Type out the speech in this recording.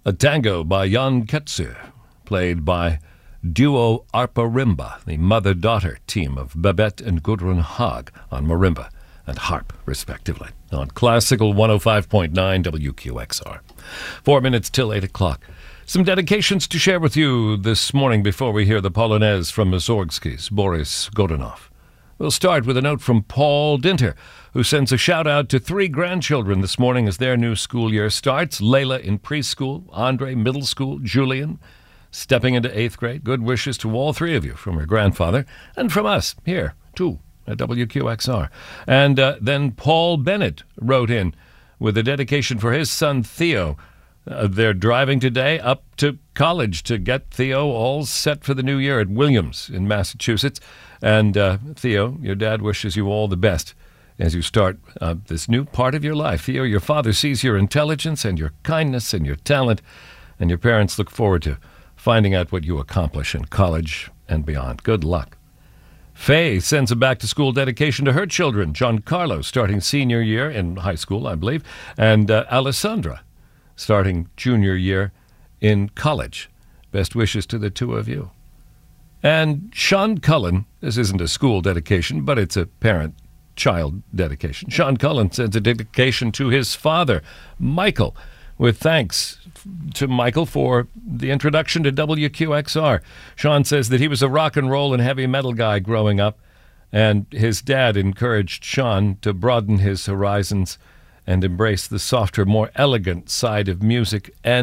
A tango by Jan Ketzer, played by duo Arpa Rimba, the mother-daughter team of Babette and Gudrun Haag on marimba and harp, respectively, on Classical 105.9 WQXR. 4 minutes till 8 o'clock. Some dedications to share with you this morning before we hear the Polonaise from Mussorgsky's Boris Godunov. We'll start with a note from Paul Dinter, who sends a shout-out to 3 grandchildren this morning as their new school year starts. Layla in preschool, Andre middle school, Julian stepping into 8th grade. Good wishes to all 3 of you from your grandfather and from us here, too, at WQXR. And then Paul Bennett wrote in with a dedication for his son Theo. They're driving today up to college to get Theo all set for the new year at Williams in Massachusetts. And Theo, your dad wishes you all the best as you start this new part of your life. Theo, your father sees your intelligence and your kindness and your talent, and your parents look forward to finding out what you accomplish in college and beyond. Good luck. Faye sends a back-to-school dedication to her children, Giancarlo, starting senior year in high school, I believe, and Alessandra, starting junior year in college. Best wishes to the 2 of you. And Sean Cullen, this isn't a school dedication, but it's a parent-child dedication. Sean Cullen sends a dedication to his father, Michael, with thanks to Michael for the introduction to WQXR. Sean says that he was a rock and roll and heavy metal guy growing up, and his dad encouraged Sean to broaden his horizons and embrace the softer, more elegant side of music and